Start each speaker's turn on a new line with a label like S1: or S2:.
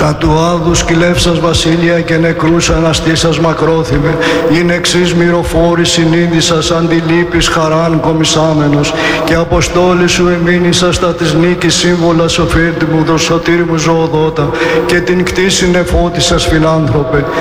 S1: Παρά του άδου σκυλεύσας βασίλεια και νεκρούς αναστήσας μακρόθυμε, είναι εξής μυροφόρη συνείδησας αντιλήπης χαράν κομισάμενος, και αποστόλη σου εμήνησας τα της νίκης σύμβολα σοφίρτη μου, δοσοτήρι μου ζωοδότα, και την κτήση νεφώτησας φιλάνθρωπε.